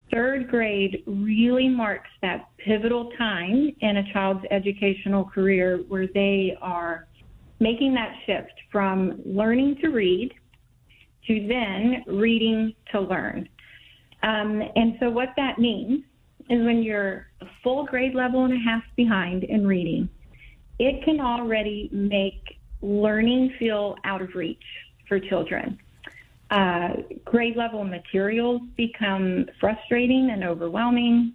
third grade really marks that pivotal time in a child's educational career where they are making that shift from learning to read to then reading to learn. And so what that means is when you're a full grade level and a half behind in reading, it can already make learning feel out of reach for children. Grade level materials become frustrating and overwhelming.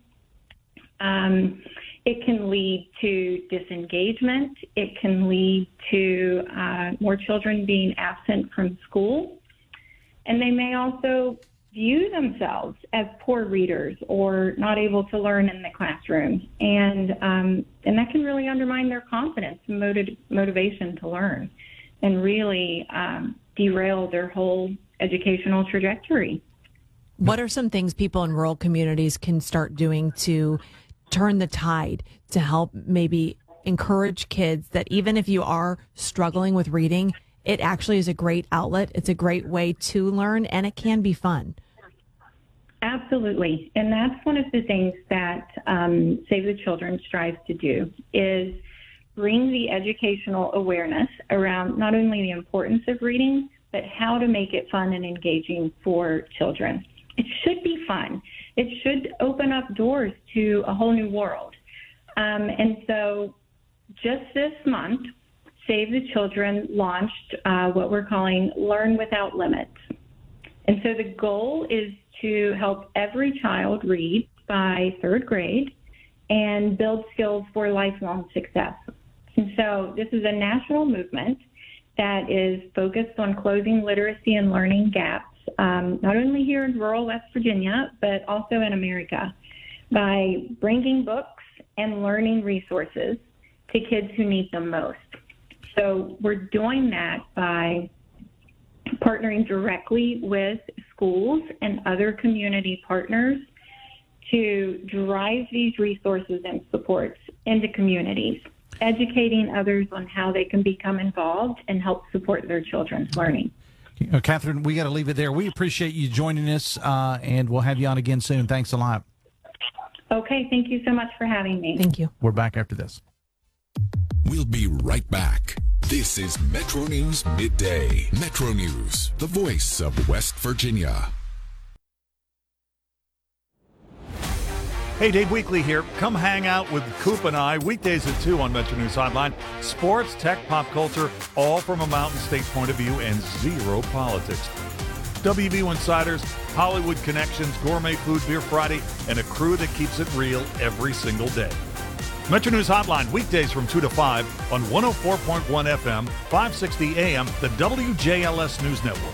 It can lead to disengagement. It can lead to more children being absent from school. And they may also view themselves as poor readers or not able to learn in the classroom. And that can really undermine their confidence and motivation to learn and really derail their whole educational trajectory. What are some things people in rural communities can start doing to turn the tide, to help maybe encourage kids that even if you are struggling with reading, it actually is a great outlet. It's a great way to learn, and it can be fun. Absolutely. And that's one of the things that Save the Children strives to do, is bring the educational awareness around not only the importance of reading, but how to make it fun and engaging for children. It should be fun. It should open up doors to a whole new world. And so just this month, Save the Children launched what we're calling Learn Without Limits. And so the goal is to help every child read by third grade and build skills for lifelong success. And so this is a national movement that is focused on closing literacy and learning gaps, not only here in rural West Virginia, but also in America, by bringing books and learning resources to kids who need them most. So we're doing that by partnering directly with schools and other community partners to drive these resources and supports into communities, educating others on how they can become involved and help support their children's learning. Catherine, we got to leave it there. We appreciate you joining us, and we'll have you on again soon. Thanks a lot. Okay, thank you so much for having me. Thank you. We're back after this. We'll be right back. This is Metro News Midday. Metro News, the voice of West Virginia. Hey, Dave Weekley here. Come hang out with Coop and I weekdays at 2 on Metro News Hotline. Sports, tech, pop culture, all from a Mountain State point of view and zero politics. WVU Insiders, Hollywood Connections, Gourmet Food, Beer Friday, and a crew that keeps it real every single day. Metro News Hotline, weekdays from 2 to 5 on 104.1 FM, 560 AM, the WJLS News Network.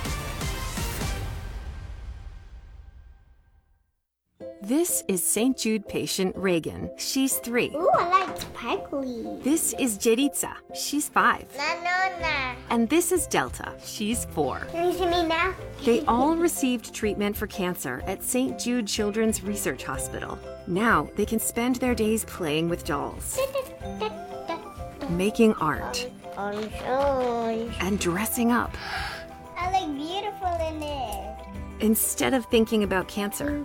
This is St. Jude patient Reagan. She's 3. Ooh, I like sparkly. This is Jeritza. She's 5. Na. And this is Delta. She's 4. Can you see me now? They all received treatment for cancer at St. Jude Children's Research Hospital. Now they can spend their days playing with dolls, making art, and dressing up. I look beautiful in it. Instead of thinking about cancer.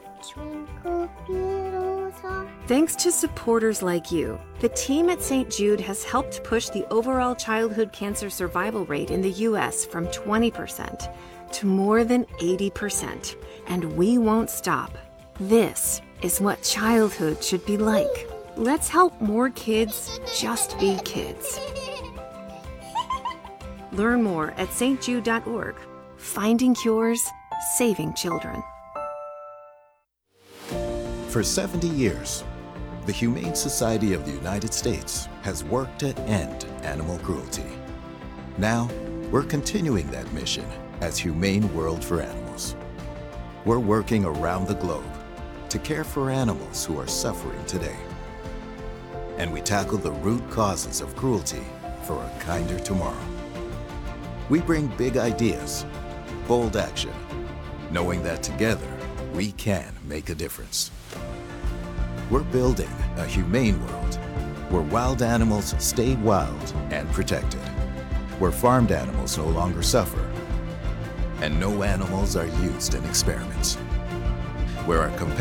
Thanks to supporters like you, the team at St. Jude has helped push the overall childhood cancer survival rate in the U.S. from 20% to more than 80%. And we won't stop. This is what childhood should be like. Let's help more kids just be kids. Learn more at stjude.org. Finding cures, saving children. For 70 years, the Humane Society of the United States has worked to end animal cruelty. Now, we're continuing that mission as Humane World for Animals. We're working around the globe to care for animals who are suffering today. And we tackle the root causes of cruelty for a kinder tomorrow. We bring big ideas, bold action, knowing that together we can make a difference. We're building a humane world where wild animals stay wild and protected, where farmed animals no longer suffer, and no animals are used in experiments, where our